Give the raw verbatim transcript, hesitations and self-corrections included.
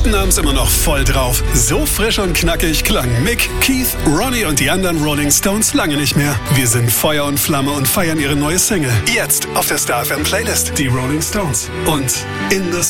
späten abends immer noch voll drauf. So frisch und knackig klang Mick, Keith, Ronnie und die anderen Rolling Stones lange nicht mehr. Wir sind Feuer und Flamme und feiern ihre neue Single. Jetzt auf der Star F M Playlist. Die Rolling Stones und In the